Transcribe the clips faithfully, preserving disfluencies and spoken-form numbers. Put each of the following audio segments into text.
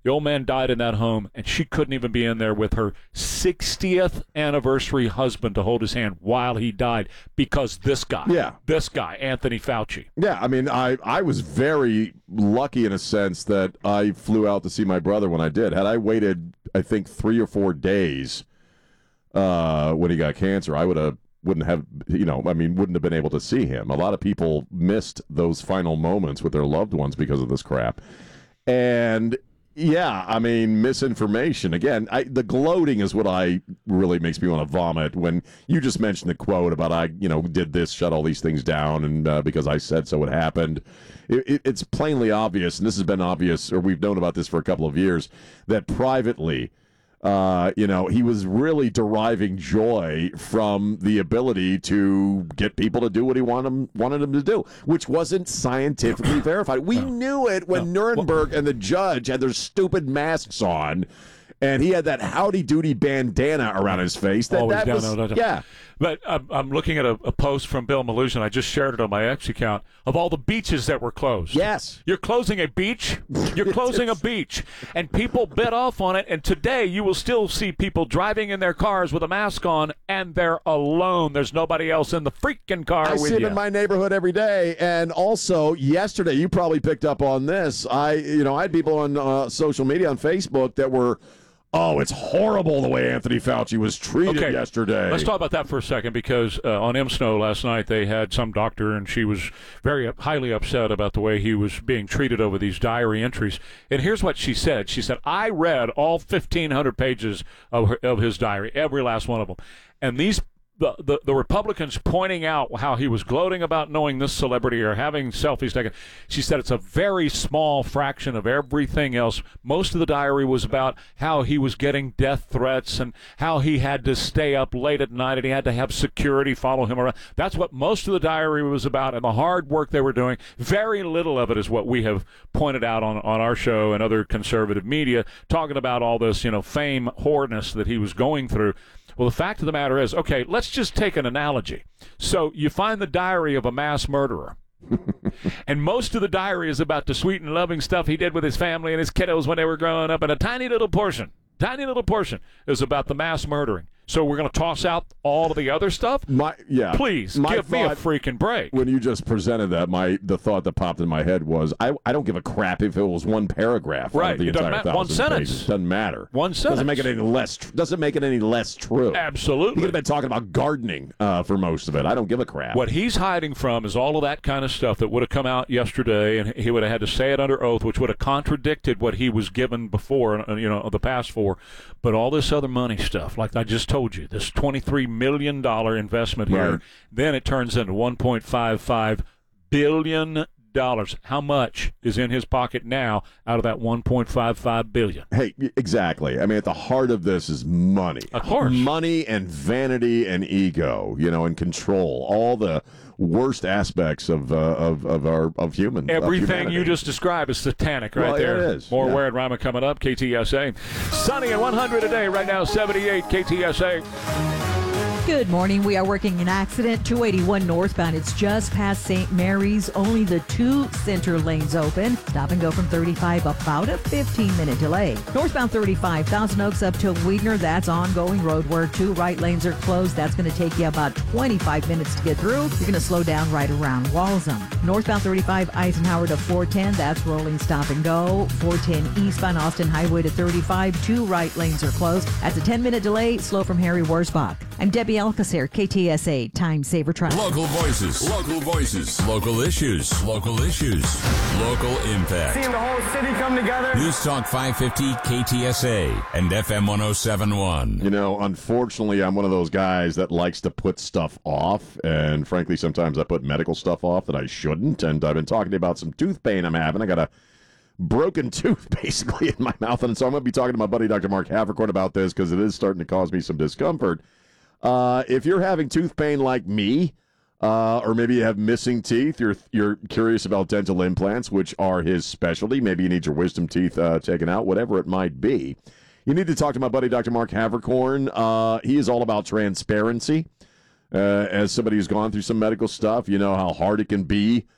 The old man died in that home, and she couldn't even be in there with her sixtieth anniversary husband to hold his hand while he died because this guy, yeah. this guy, Anthony Fauci. Yeah, I mean, I, I was very lucky in a sense that I flew out to see my brother when I did. Had I waited, I think, three or four days uh, when he got cancer, I would have wouldn't have, you know, I mean, wouldn't have been able to see him. A lot of people missed those final moments with their loved ones because of this crap. And yeah, I mean, misinformation. Again, I, the gloating is what I really makes me want to vomit. When you just mentioned the quote about I, you know, did this, shut all these things down, and uh, because I said so, it happened. It, it, it's plainly obvious, and this has been obvious, or we've known about this for a couple of years, that privately, uh, you know, he was really deriving joy from the ability to get people to do what he wanted them, wanted them to do, which wasn't scientifically verified. We no. knew it when no. Nuremberg and the judge had their stupid masks on, and he had that howdy-doody bandana around his face. That, Always that down, was, no, no, no. Yeah. But I'm, I'm looking at a, a post from Bill Maloof, and I just shared it on my X account, of all the beaches that were closed. Yes. You're closing a beach. You're closing a beach. And people bit off on it, and today you will still see people driving in their cars with a mask on, and they're alone. There's nobody else in the freaking car I with see it you. in my neighborhood every day. And also, yesterday, you probably picked up on this. I, you know, I had people on uh, social media, on Facebook, that were, oh, it's horrible the way Anthony Fauci was treated okay. yesterday. Let's talk about that for a second, because uh, on M. Snow last night they had some doctor, and she was very uh, highly upset about the way he was being treated over these diary entries. And here's what she said. She said, I read all fifteen hundred pages of, her, of his diary, every last one of them. And these The, the the Republicans pointing out how he was gloating about knowing this celebrity or having selfies taken. She said it's a very small fraction of everything else. Most of the diary was about how he was getting death threats and how he had to stay up late at night and he had to have security follow him around. That's what most of the diary was about, and the hard work they were doing. Very little of it is what we have pointed out on, on our show and other conservative media, talking about all this, you know, fame whoreness that he was going through. Well, the fact of the matter is, okay, let's just take an analogy. So you find the diary of a mass murderer. And most of the diary is about the sweet and loving stuff he did with his family and his kiddos when they were growing up. And a tiny little portion, tiny little portion is about the mass murdering. So we're going to toss out all of the other stuff? My, yeah. Please, my give me a freaking break. When you just presented that, my the thought that popped in my head was, I, I don't give a crap if it was one paragraph. Right. Out of the It doesn't entire matter. One sentence. pages. Doesn't matter. One sentence. Doesn't make it any less. Tr- doesn't make it any less true. Absolutely. He could have been talking about gardening uh, for most of it. I don't give a crap. What he's hiding from is all of that kind of stuff that would have come out yesterday, and he would have had to say it under oath, which would have contradicted what he was given before, you know, the past four. But all this other money stuff, like I just told you, this twenty-three million dollars investment here, Right. then it turns into one point five five billion dollars. How much is in his pocket now out of that one point five five billion dollars? Hey, exactly. I mean, at the heart of this is money. Of course. Money and vanity and ego, you know, and control. All the worst aspects of uh, of of our of human. Everything of you just described is satanic right well, there. It is. More yeah. Ware and Rama coming up. K T S A. Sunny and one hundred a day right now. seventy-eight K T S A. Good morning. We are working an accident, two eighty-one northbound. It's just past Saint Mary's. Only the two center lanes open. Stop and go from thirty-five, about a fifteen-minute delay. Northbound thirty-five, Thousand Oaks up to Weidner. That's ongoing road work. Two right lanes are closed. That's going to take you about twenty-five minutes to get through. You're going to slow down right around Walsham. Northbound thirty-five, Eisenhower to four ten. That's rolling stop and go. four ten eastbound Austin Highway to thirty-five. Two right lanes are closed. That's a ten-minute delay. Slow from Harry Worsbach. I'm Debbie Alcacer, K T S A, Time Saver Traffic. Local voices, local voices, local issues, local issues, local impact. Seeing the whole city come together. News Talk five fifty K T S A and F M one oh seven point one. You know, unfortunately, I'm one of those guys that likes to put stuff off, and frankly, sometimes I put medical stuff off that I shouldn't, and I've been talking to you about some tooth pain I'm having. I got a broken tooth, basically, in my mouth, and so I'm going to be talking to my buddy, Doctor Mark Havercorn, about this, because it is starting to cause me some discomfort. Uh, if you're having tooth pain like me, uh, or maybe you have missing teeth, you're you're curious about dental implants, which are his specialty. Maybe you need your wisdom teeth uh, taken out, whatever it might be. You need to talk to my buddy, Doctor Mark Havercorn. Uh, he is all about transparency. Uh, as somebody who's gone through some medical stuff, you know how hard it can be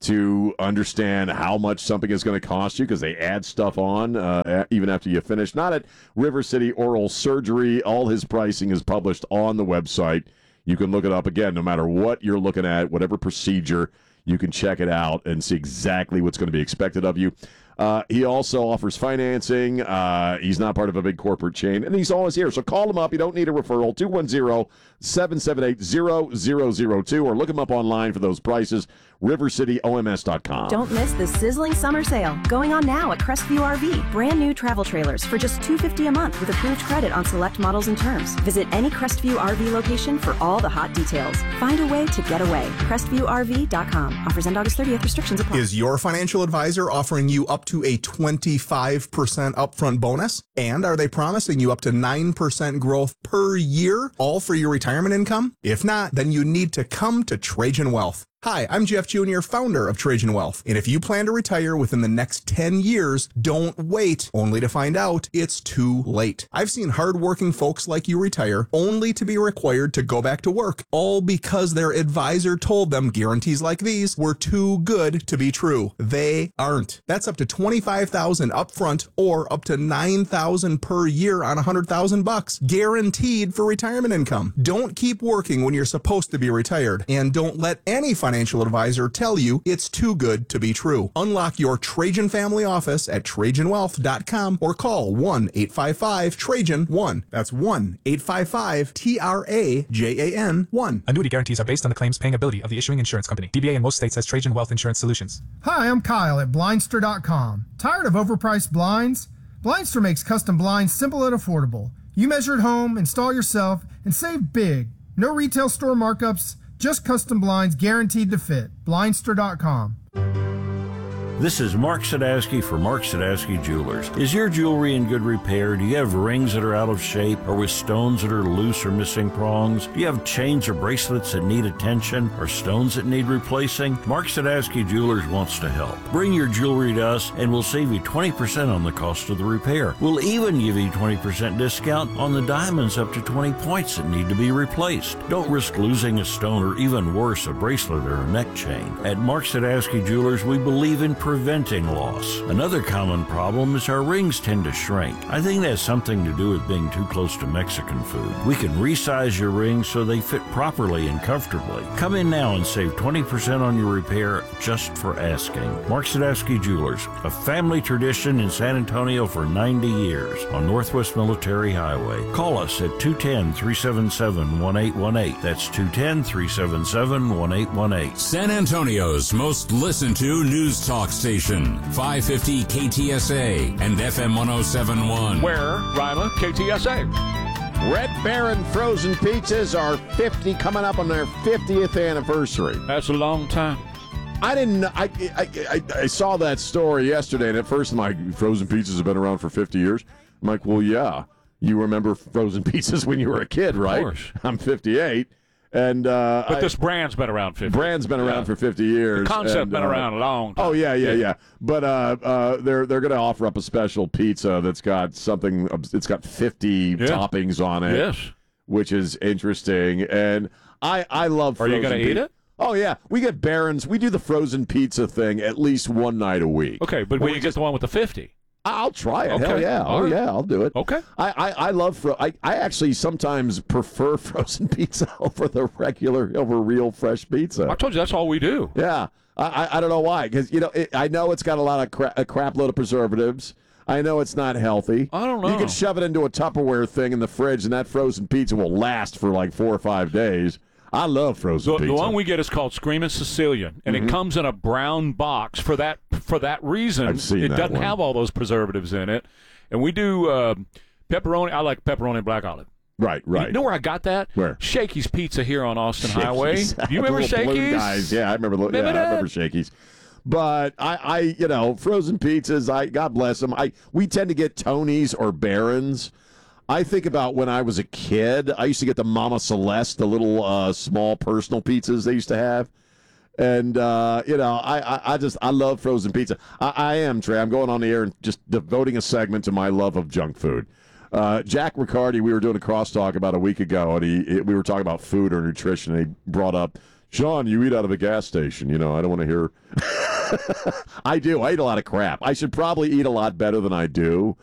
to understand how much something is going to cost you because they add stuff on uh, even after you finish. Not at River City Oral Surgery. All his pricing is published on the website. You can look it up again, no matter what you're looking at, whatever procedure, you can check it out and see exactly what's going to be expected of you. Uh, he also offers financing. Uh, he's not part of a big corporate chain, and he's always here. So call him up. You don't need a referral. two one zero, seven seven eight, zero zero zero two, or look him up online for those prices. river city O M S dot com. Don't miss the sizzling summer sale going on now at Crestview R V. Brand new travel trailers for just two hundred fifty dollars a month with approved credit on select models and terms. Visit any Crestview R V location for all the hot details. Find a way to get away. Crestview R V dot com. Offers end August thirtieth. Restrictions apply. Is your financial advisor offering you up to a twenty-five percent upfront bonus? And are they promising you up to nine percent growth per year, all for your retirement income? If not, then you need to come to Trajan Wealth. Hi, I'm Jeff Junior, founder of Trajan Wealth. And if you plan to retire within the next ten years, don't wait only to find out it's too late. I've seen hardworking folks like you retire only to be required to go back to work, all because their advisor told them guarantees like these were too good to be true. They aren't. That's up to twenty-five thousand dollars upfront or up to nine thousand dollars per year on one hundred thousand bucks, guaranteed for retirement income. Don't keep working when you're supposed to be retired, and don't let any financial financial advisor tell you it's too good to be true. Unlock your Trajan family office at Trajan Wealth dot com or call one eight five five Trajan one. That's one eight five five T R A J A N one. Annuity guarantees are based on the claims paying ability of the issuing insurance company. D B A in most states has Trajan Wealth Insurance Solutions. Hi, I'm Kyle at Blindster dot com. Tired of overpriced blinds? Blindster makes custom blinds simple and affordable. You measure at home, install yourself, and save big. No retail store markups, just custom blinds guaranteed to fit. Blindster dot com. This is Mark Sadowski for Mark Sadowski Jewelers. Is your jewelry in good repair? Do you have rings that are out of shape or with stones that are loose or missing prongs? Do you have chains or bracelets that need attention or stones that need replacing? Mark Sadowski Jewelers wants to help. Bring your jewelry to us and we'll save you twenty percent on the cost of the repair. We'll even give you twenty percent discount on the diamonds up to twenty points that need to be replaced. Don't risk losing a stone or even worse, a bracelet or a neck chain. At Mark Sadowski Jewelers, we believe in preventing loss. Another common problem is our rings tend to shrink. I think that has something to do with being too close to Mexican food. We can resize your rings so they fit properly and comfortably. Come in now and save twenty percent on your repair just for asking. Mark Sadowski Jewelers, a family tradition in San Antonio for ninety years on Northwest Military Highway. Call us at two one zero, three seven seven, one eight one eight. That's two one zero, three seven seven, one eight one eight. San Antonio's most listened to news talk station, five fifty K T S A and F M one oh seven point one. Where, Ryla? K T S A. Red Baron Frozen Pizzas are fifty, coming up on their fiftieth anniversary. That's a long time. I didn't know. I, I, I, I saw that story yesterday, and at first I'm like, frozen pizzas have been around for fifty years? I'm like, well, yeah. You remember frozen pizzas when you were a kid, right? Of course. I'm fifty-eight. And uh, but I, this brand's been around fifty. Brand's been around yeah. for fifty years. The concept and, been uh, around a long time. Oh yeah, yeah, yeah. yeah. But uh, uh, they're they're going to offer up a special pizza that's got something. It's got fifty yeah. toppings on it. Yes, which is interesting. And I I love. Are you going to eat it? Oh yeah, we get Barron's. We do the frozen pizza thing at least one night a week. Okay, but when you get the one with the fifty. I'll try it. Okay. Hell yeah. All oh right. yeah, I'll do it. Okay. I, I, I love fro- I, I actually sometimes prefer frozen pizza over the regular over real fresh pizza. I told you that's all we do. Yeah. I I, I don't know why, because you know it, I know it's got a lot of cra- a crap load of preservatives. I know it's not healthy. I don't know. You can shove it into a Tupperware thing in the fridge, and that frozen pizza will last for like four or five days. I love frozen the, pizza. The one we get is called Screaming Sicilian, and mm-hmm. it comes in a brown box for that for that reason. I've seen it that doesn't one. have all those preservatives in it. And we do uh, pepperoni. I like pepperoni and black olive. Right, right. You know where I got that? Where? Shakey's Pizza here on Austin Shakey's. Highway. Do you remember The little balloon Shakey's? guys. Yeah, I remember. Remember yeah, that? I remember Shakey's. But I, I, you know, frozen pizzas. I, God bless them. I, we tend to get Tony's or Barron's. I think about when I was a kid. I used to get the Mama Celeste, the little uh, small personal pizzas they used to have. And, uh, you know, I, I, I just, I love frozen pizza. I, I am, Trey. I'm going on the air and just devoting a segment to my love of junk food. Uh, Jack Riccardi, we were doing a crosstalk about a week ago, and he, it, we were talking about food or nutrition, and he brought up Sean, you eat out of a gas station. You know, I don't want to hear. I do. I eat a lot of crap. I should probably eat a lot better than I do.